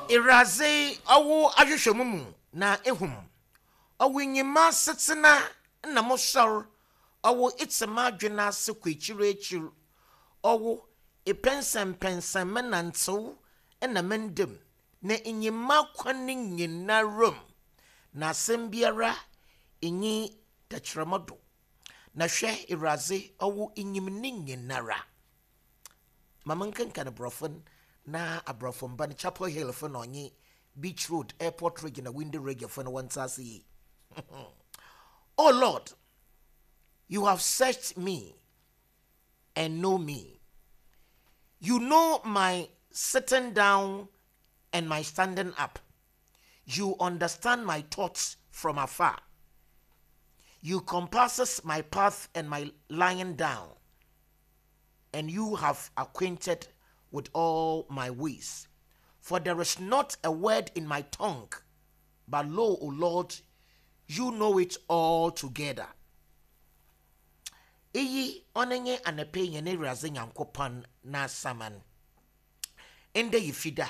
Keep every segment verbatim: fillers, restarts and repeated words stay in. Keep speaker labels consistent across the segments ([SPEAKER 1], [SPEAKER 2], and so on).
[SPEAKER 1] Iraze awo ahwehwemumu na ehum. Awo nyima setsena na mosor. Awo itsema dwena se kwechire echir. Awo epensem pensem menantew na mendem. Na nyima kwane nyina rom. Na sembiara enyi tachramado. Na hwe iraze awo enyimni nyinara. Mamankan kan brofon na abrofon ban Chapel Hill for no onye Beach Road Airport region windy region for no one sasi. Oh Lord, you have searched me and know me. You know my sitting down and my standing up. You understand my thoughts from afar. You compasses my path and my lying down, and you have acquainted with all my ways. For there is not a word in my tongue, but lo, O Lord, you know it all together. Iyi onenye anepe yene raze nyankopan na saman. Ende yifida.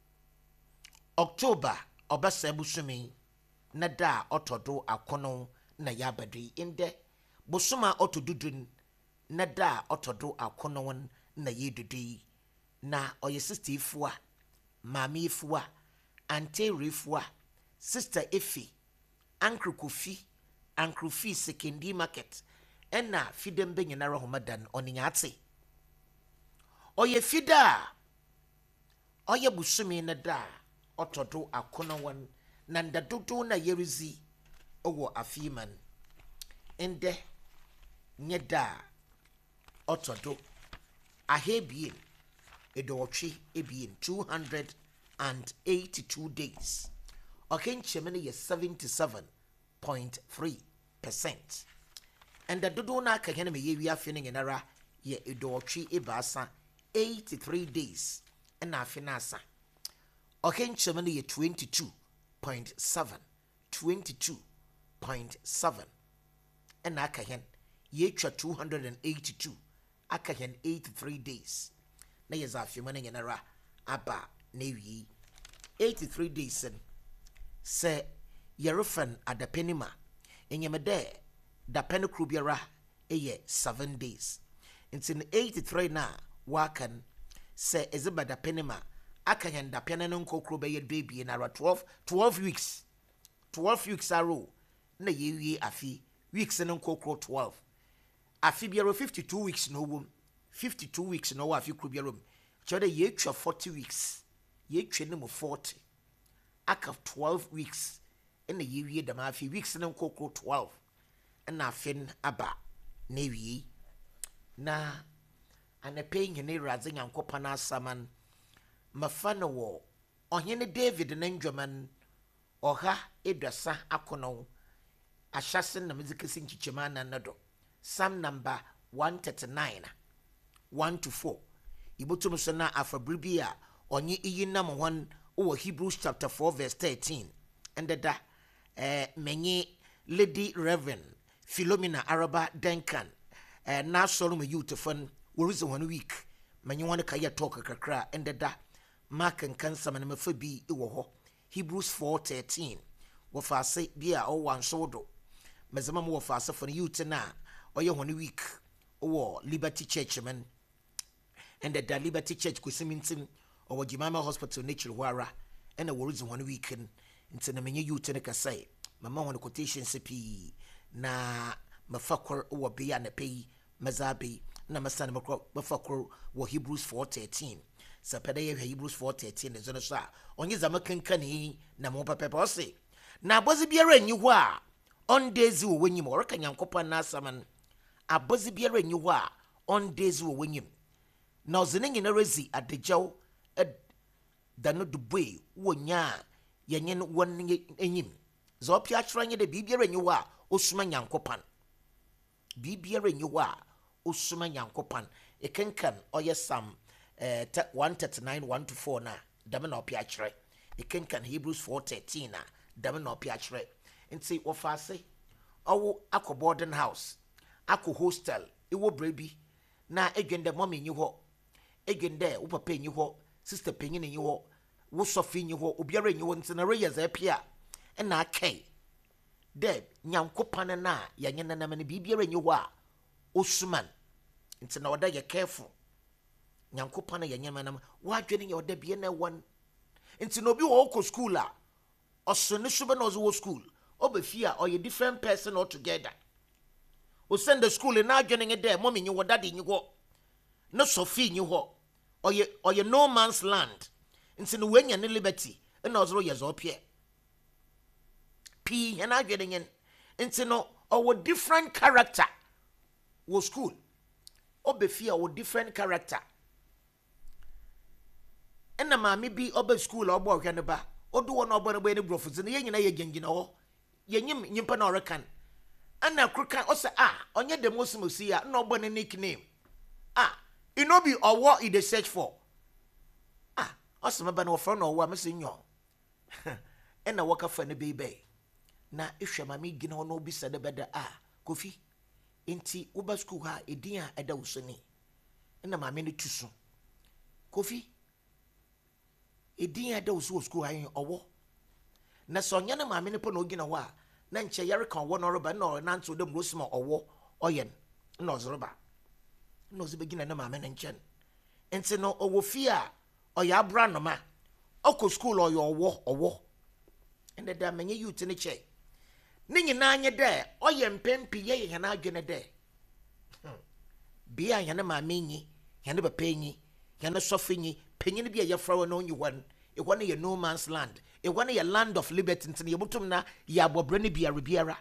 [SPEAKER 1] October obasa busumi na da otodo akono na yabadi. Inde busuma otodudun na da otodo akono na yedudi. Na oye sister ifua, mami ifua, ante ifua, sister Effie, Uncle Kofi, Uncle Fi Sekendi Market, ena fidem be nyina rahomadan oninyate. Oye fida, oye busumi na da, otodo akonawan, nanda dodo na yerizi, owo afiman. Ende, nyeda, otodo, ahebien, edowchi ebien, two hundred eighty-two days. Okay, chemene ye seventy-seven point three percent. And the dodo na kahene me ye wi afene ngenara ye edowchi ebasa eighty-three days. And na afinasa. Okay, chemene ye twenty-two point seven. twenty-two point seven. And na kahen ye twa two hundred eighty-two. Akahen eighty-three days. Na ye za afimane ngenara aba newi eighty-three days en se yerefan adapenima enyemede da penekru biara eye seven days. It's in eighty-three na wakan se ezeba da penima akahen da penene nkokro be ye baby na twelve twelve weeks twelve weeks aro na yewie afi weeks en nkokro twelve afi biara fifty-two weeks no wom fifty-two weeks no afi kru biara chode ye twa forty weeks ye twa no forty aka twelve weeks ena ye wie da ma fi weeks no kokro twelve ena afin aba na wie na anape nyene raze nyankopa na asaman mafana wo ohene David na ndwaman oha edwasa akono ahyase na mezikesi nchichema na nado Psalm number one thirty-nine one to four. Ibotum so na afabribia onye iyi nam hon o Hebrews chapter four verse thirteen. And da eh menye Lady Reverend Philomena Araba Duncan eh na Solomon youth fun worisi one week menye one kaya talk kakra and da mark and cancer man mefa bi e wo ho Hebrews four thirteen. Wo fa se bia o wan sodo mezama mo wo fa se for youth na oye one week o Liberty Church man. And the Liberty Church kusimintim or Jimama Hospital Nature Wara and a words one weekend into the menu you take say. Mama on the quotation C P na mafakor or be and a pay Mazabi na Masan Mafakor or Hebrews four thirteen. Sapade Hebrews four thirteen is on a sa on his American canny na mopa pepose. Na bozi biara you wa on days you when you more can yankopa nasaman a bozi biara you wa on days you when you. Now zining in a resi at the jow at the no dubwe wonya yanyen one enyim. Zopia trying the bibia renewa Usman Yankopan. Bibia renewa Usman Yankopan. A kenkan or yes some uh one thirty-nine one to four na daman or piatre. A kenkan Hebrews four thirteen na daman or piatre. And say what I say. Oh, ako boarding house. Ako hostel. It will baby. Na again the mommy you ho. Again there, upa pay you ho, sister penny you ho, wo sofi nyi ho obiara nyi ho ntenare yɛ zapia na akai de nyankopane na ya nye nanam ne bibiara nyi ho a osuman nti na oda ye careful nyankopane ya nye nanam wa adwene ye oda bie na won nti no bi wo ko school a oso ne sube na ozo wo school obefi a oye different person altogether o send the school na adwene nge de mommy nyi wo dade nyi ho no sofi nyi ho oye oye no man's land nti no wenya ne liberty na ozo ye zo pie pi na adwene nyen nti no owo different character wo school obefi a wo different character ena maami bi oba school obo hwe ne ba odu wo na obo ne ba ne brofuzi ne yenyina ye gengina ho yenyim nyimpa na orekan ana krokan o se ah onye dem osimosi ya na obo ne nickname ah e no be owo e dey search for ah osema ba na ofro na owo amese nyo ena waka fa ne bebe na ehwe maami gina ho no obi se de beda ah Kofi enti uba school ha edin a eda usoni ena maami ne tusu Kofi edin eda usu school ha owo na so nya na maami ne po na ogina ho a na nche yare kan wo no roba na na nto dem rosima owo oyen na ozroba na ozibe gina na maami ne nchen enti no owo fi a oya abra no ma oko school oyo owo owo ende da menye youth ne che ne nyina anye de oye mpempi ye ye na adwene de bia ya na maami nyi ya na papa nyi ya na sofi nyi penyin bia ye fra no nyi wan e wan ye no man's land e wan ye land of liberty ntine ye butum na ya abobre ne bia rebiara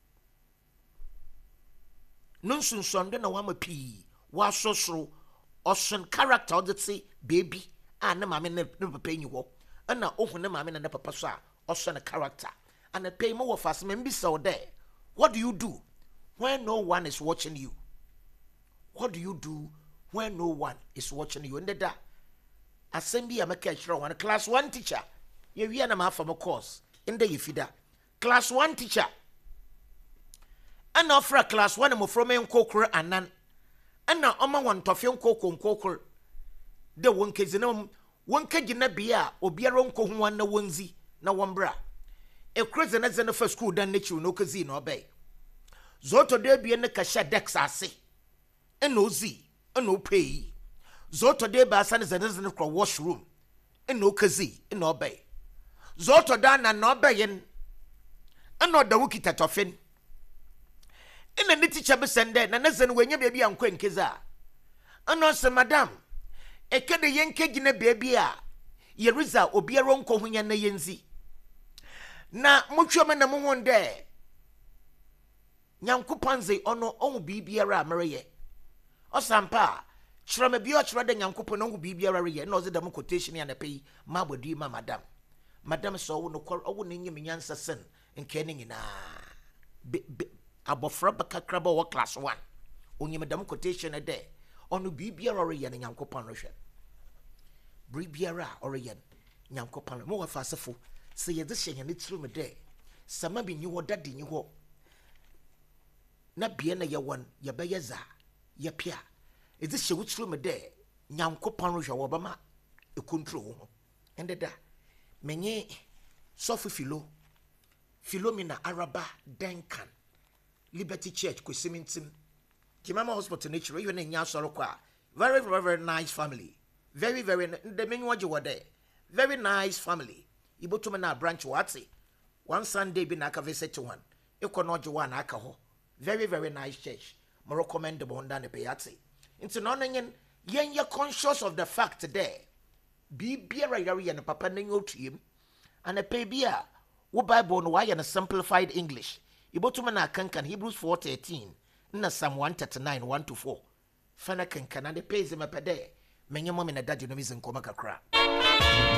[SPEAKER 1] no nsunsundo na wama pi wa sosoro osun character odeti baby a na maami ne papa nyi wo na ohun na maami na papa so a osun character and pay more of us maybe so there. What do you do when no one is watching you? What do you do when no one is watching you? And that assembly I make a one class one teacher. You hear na from a course in the ifida. Class one teacher. And offer a class one mo from en kokoro anan. And na oma one tofion koko kokoro. The one kezinum one kejina bia obiara nko ho na wonzi na wombra. E crazy na zene for school dan nature no kazi no obey zoto de bie ne kasha dex ase e no zi e no pay zoto de ba asa ne zene zene kro washroom e no kazi e no obey zoto da na no obey en e no da wukita tofen e na ne teacher be sende na na zene wanya bia bia nkwa nkeza e no se madam e kede yenke gina bia bia yeriza obiara nko hunya na yenzi na mutwome na muhonde nyankopanze ono onu bibiara mereye osampa chirama bi o chira de nyankopon onu bibiara reye na ozeda mu quotation ya na pay ma bodi ma madam madam so wo no kwor owo ne nyim nyansa sen nke ne nyina abofra bakakra ba wo class one onyim dam quotation de onu bibiara reye na nyankopon rehwe bibiara oreye nyankopon mo wa fasefo se ye de hye ne tiru me de sama bi nyi ho dade nyi ho na bie na ye won ye be yeza ye pia e de hye wo tiru me de nyankopon hwe wo ba ma e control ho ende da menye sofu filo Philomena Araba Duncan Liberty Church Kwesimintim Kimama Hospital nature you na nya soro kwa very very very nice family very very the menu waje wo de very nice family Ibotuma na branch wati one Sunday bi na aka visit one ekonoje one aka ho very very nice church mo recommendable under ne payati into no nyen yen ye conscious of the fact there bi biara yare ye ne papa na nyotuem and a pay bia wo Bible no why na simplified English Ibotuma na kankan Hebrews four thirteen na Psalm one thirty-nine one to four fana kankan and the pay zema pede menye mo me na daddy no mizen koma kakra